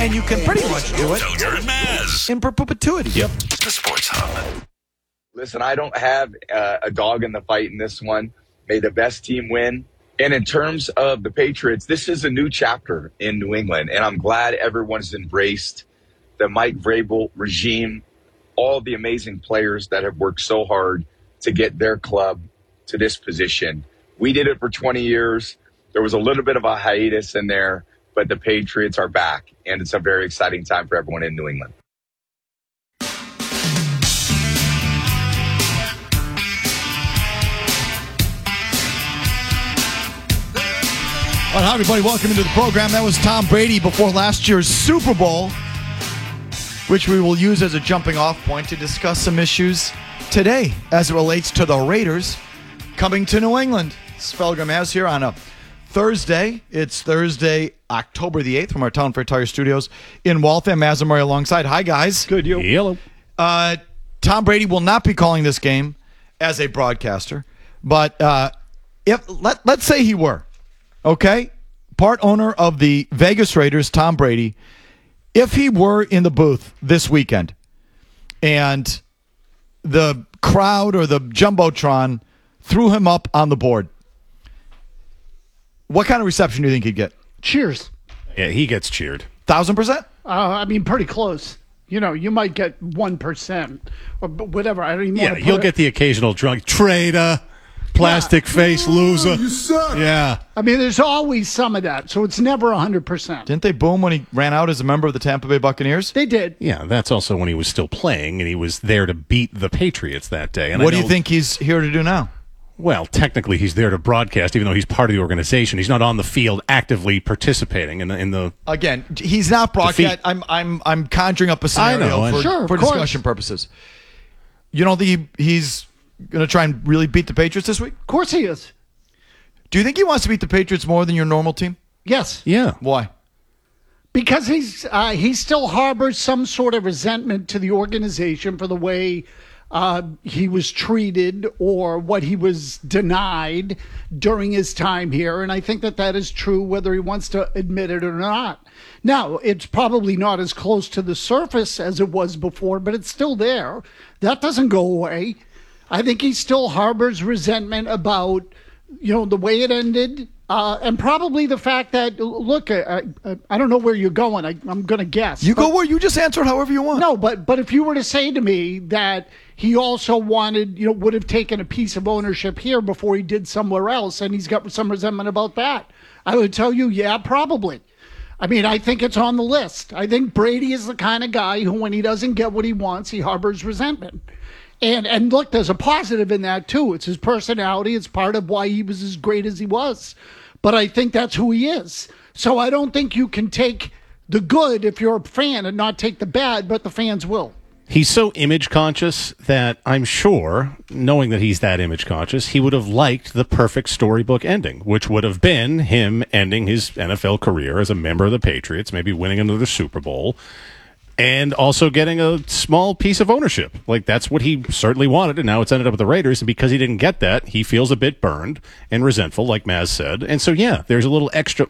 And you can pretty much do it Felger and Maz. in perpetuity. Yep. The Sports Hub. Listen, I don't have a dog in the fight in this one. May the best team win. And in terms of the Patriots, this is a new chapter in New England, and I'm glad everyone's embraced the Mike Vrabel regime, all the amazing players that have worked so hard to get their club to this position. We did it for 20 years. There was a little bit of a hiatus in there, but the Patriots are back, and it's a very exciting time for everyone in New England. Well, hi, everybody. Welcome into the program. That was Tom Brady before last year's Super Bowl, which we will use as a jumping off point to discuss some issues today as it relates to the Raiders coming to New England. Felger Maz here on a Thursday. It's Thursday, October the 8th from our Town Fair Tire Studios in Waltham. Maz and Murray alongside. Hi, guys. Good, you. Hello. Tom Brady will not be calling this game as a broadcaster, but let's say he were. Okay, part owner of the Vegas Raiders, Tom Brady, if he were in the booth this weekend and the crowd or the Jumbotron threw him up on the board, what kind of reception do you think he'd get? Cheers. Yeah, he gets cheered. 1,000%? I mean, pretty close. You know, you might get 1% or whatever. I don't even Yeah, want to you'll get the occasional drunk traitor, plastic face loser. You suck. Yeah. I mean, there's always some of that, so it's never 100%. Didn't they boom when he ran out as a member of the Tampa Bay Buccaneers? They did. Yeah, that's also when he was still playing, and he was there to beat the Patriots that day. And What do you think he's here to do now? Well, technically, he's there to broadcast, even though he's part of the organization. He's not on the field actively participating in the. Again, he's not broadcast. I'm conjuring up a scenario I know, Sure, for of course. discussion purposes. You don't think he's going to try and really beat the Patriots this week? Of course he is. Do you think he wants to beat the Patriots more than your normal team? Yes. Yeah. Why? Because he still harbors some sort of resentment to the organization for the way he was treated or what he was denied during his time here. And I think that is true whether he wants to admit it or not. Now, it's probably not as close to the surface as it was before, but it's still there. That doesn't go away. I think he still harbors resentment about, the way it ended. And probably the fact that, look, I don't know where you're going. I'm going to guess. Go where you just answer it however you want. No, but if you were to say to me that he also wanted, would have taken a piece of ownership here before he did somewhere else, and he's got some resentment about that, I would tell you, yeah, probably. I mean, I think it's on the list. I think Brady is the kind of guy who, when he doesn't get what he wants, he harbors resentment. And look, there's a positive in that, too. It's his personality. It's part of why he was as great as he was. But I think that's who he is. So I don't think you can take the good if you're a fan and not take the bad, but the fans will. He's so image conscious that I'm sure, knowing that he's that image conscious, he would have liked the perfect storybook ending, which would have been him ending his NFL career as a member of the Patriots, maybe winning another Super Bowl, and also getting a small piece of ownership. Like, that's what he certainly wanted, and now it's ended up with the Raiders, and because he didn't get that, he feels a bit burned and resentful, like Maz said. And so, yeah, there's a little extra